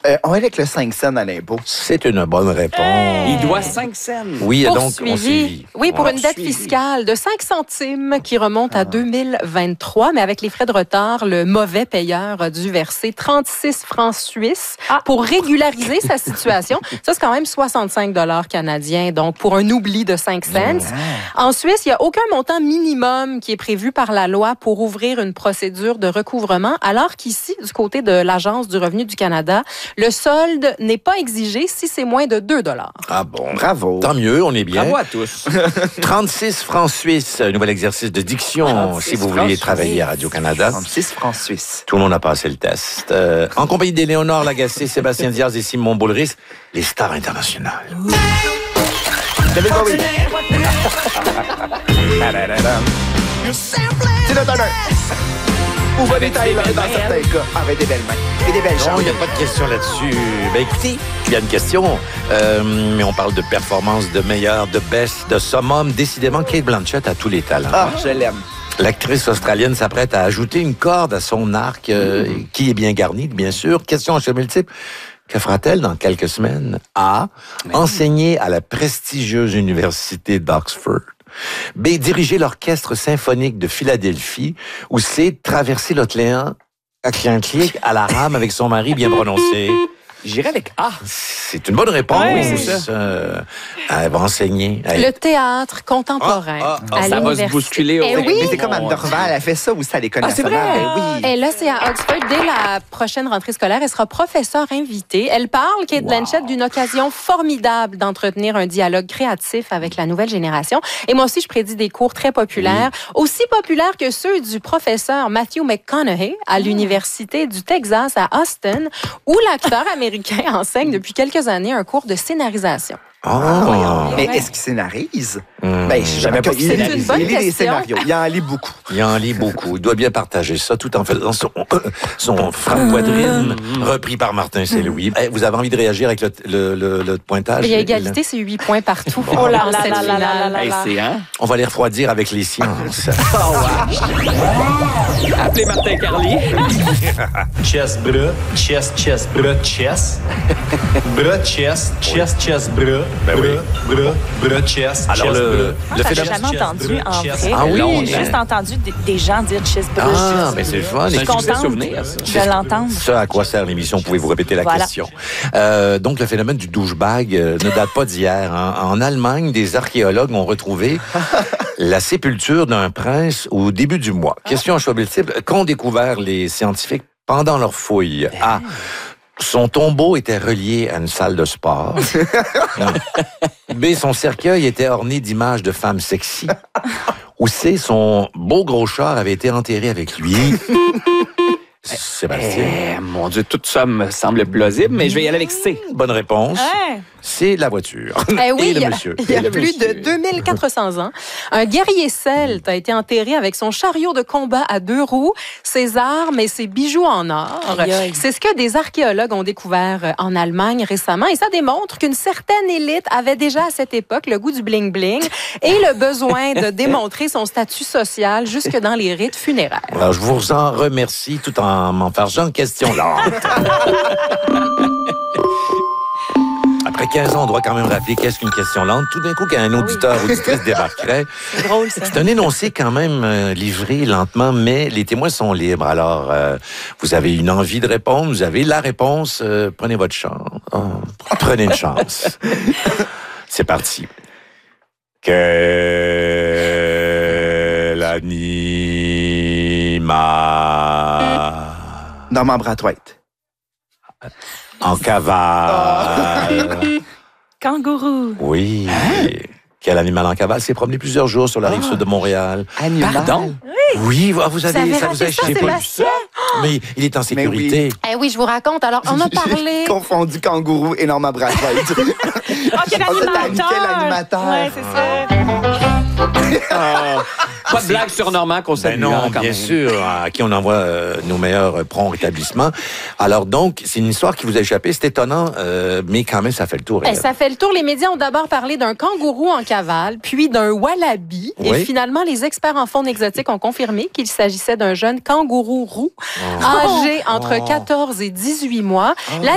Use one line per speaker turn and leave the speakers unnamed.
On est avec le 5 cents à l'impôt.
C'est une bonne réponse.
Il doit 5 cents.
Oui, donc on
Poursuivi.
suivi.
Oui, pour une dette
Poursuivi.
fiscale de 5 centimes qui remonte à 2023, mais avec les frais de retard, le mauvais payeur a dû verser 36 francs suisses pour régulariser sa situation. Ça, c'est quand même 65 $ canadiens, donc pour un oubli de 5 cents. En Suisse, il n'y a aucun montant minimum qui est prévu par la loi pour ouvrir une procédure de recouvrement, alors qu'ici, du côté de l'Agence du revenu du Canada, le solde n'est pas exigé si c'est moins de 2 $.
Ah bon.
Bravo.
Tant mieux, on est bien.
Bravo à tous.
36 francs suisses, nouvel exercice de diction
36
si vous
francs
voulez travailler à Radio-Canada.
36 francs suisses.
Tout le monde a passé le test. En compagnie d'Éléonore Lagacé, Sébastien Diaz et Simon Boulris, les stars internationales.
David Bowie. C'est le donneur. Où va les tailles dans certains cas? Avec des belles mains. Et des belles
Non,
jambes.
il n'y a pas de question là-dessus. Ben écoutez, il y a une question, mais on parle de performance, de meilleur, de best, de summum. Décidément, Cate Blanchett a tous les talents.
Ah, je l'aime.
L'actrice australienne s'apprête à ajouter une corde à son arc, qui est bien garni, bien sûr. Question en choix multiple. Que fera-t-elle dans quelques semaines? A. Enseigner à la prestigieuse université d'Oxford. B. Diriger l'orchestre symphonique de Philadelphie. Ou C. Traverser l'océan Atlantique à la rame avec son mari bien prononcé.
J'irai avec A.
C'est une bonne réponse.
Oui, c'est ça.
Elle va enseigner.
Le théâtre contemporain à
Ça va se
l'université.
bousculer.
Eh oui.
Mais c'est comme Anne Dorval, elle fait ça aussi à l'École
Ah, c'est
nationale.
vrai?
Ben oui.
Et là, c'est à Oxford. Dès la prochaine rentrée scolaire, elle sera professeure invitée. Elle parle, Cate Blanchett, d'une occasion formidable d'entretenir un dialogue créatif avec la nouvelle génération. Et moi aussi, je prédis des cours très populaires, aussi populaires que ceux du professeur Matthew McConaughey à l'Université du Texas à Austin, où l'acteur américain enseigne depuis quelques années un cours de scénarisation.
Mais est-ce qu'il scénarise?
Hmm.
Ben, je savais pas qu'il
C'est une
scénarise.
bonne
Il lit des
question.
scénarios. Il en lit beaucoup.
Il en lit beaucoup. Il doit bien partager ça tout en faisant son frappe-poitrine repris par Martin Saint-Louis. Vous avez envie de réagir avec le pointage?
Il y a égalité, c'est 8 points partout.
Oh là
dans
là
cette
là là
finale.
là
Hey,
là.
c'est hein?
On va les refroidir avec les sciences.
Appelez Martin Carly.
Chest, bras, chest, bras, chest. Bras, chest, bras.
Ben oui.
Bras, chest,
Alors, le
J'avais
phénomène...
jamais entendu en vrai.
Ah oui?
J'ai juste entendu des gens dire chest bras.
Ah, mais c'est le fun.
Je suis
C'est un succès
contente
souvenir, ça.
de l'entendre.
Ce à quoi sert l'émission, pouvez-vous répéter la
Voilà.
question? Donc, le phénomène du douchebag ne date pas d'hier. Hein. En Allemagne, des archéologues ont retrouvé la sépulture d'un prince au début du mois. Question en choix multiple. Qu'ont découvert les scientifiques pendant leur fouille? A. Son tombeau était relié à une salle de sport. B. Son cercueil était orné d'images de femmes sexy. Ou C. Son beau gros char avait été enterré avec lui. Sébastien.
Mon Dieu, tout ça me semble plausible, mais je vais y aller avec C.
Bonne réponse.
Ouais.
C'est la voiture.
Eh oui,
Et
il
le
y a,
monsieur.
il y a
Et le
plus
monsieur.
de 2400 ans, un guerrier celte a été enterré avec son chariot de combat à 2 roues, ses armes et ses bijoux en or.
Aïe, aïe.
C'est ce que des archéologues ont découvert en Allemagne récemment et ça démontre qu'une certaine élite avait déjà à cette époque le goût du bling-bling et le besoin de démontrer son statut social jusque dans les rites funéraires.
Alors, je vous en remercie tout en m'enfargeant de questions lentes. Après 15 ans, on doit quand même rappeler qu'est-ce qu'une question lente. Tout d'un coup, quand un auditeur ou auditrice débarquerait,
C'est drôle, ça.
c'est un énoncé quand même livré lentement, mais les témoins sont libres. Alors, vous avez une envie de répondre, vous avez la réponse, prenez votre chance. Oh, prenez une chance. C'est parti. Quel animal
Norman Brathwaite.
en cavale?
Kangourou.
Oui. Quel animal en cavale s'est promené plusieurs jours sur la rive sud de Montréal?
Animal.
Pardon?
Oui, vous
Vous
avez,
avez
ça vous
raté
a
ça,
j'ai pas vu
Sébastien?
ça. Mais il est en sécurité.
Eh oui, je vous raconte. Alors, on a parlé...
J'ai confondu kangourou et Norman Brathwaite.
Oh, quel
Oh, c'est
animateur!
quel animateur?
Ouais, c'est ça.
Pas de blague sur Normand qu'on salue.
Ben non,
hein, quand
bien
même.
sûr, à qui on envoie nos meilleurs prompts rétablissements. Alors donc, c'est une histoire qui vous a échappé. C'est étonnant, mais quand même, ça fait le tour.
Eh, ça fait le tour. Les médias ont d'abord parlé d'un kangourou en cavale, puis d'un wallaby.
Oui.
Et finalement, les experts en faune exotique ont confirmé qu'il s'agissait d'un jeune kangourou roux, âgé entre 14 et 18 mois.